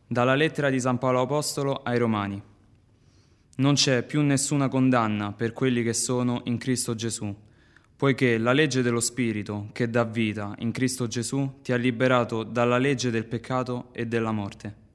Dalla lettera di San Paolo Apostolo ai Romani. Non c'è più nessuna condanna per quelli che sono in Cristo Gesù, poiché la legge dello Spirito che dà vita in Cristo Gesù ti ha liberato dalla legge del peccato e della morte.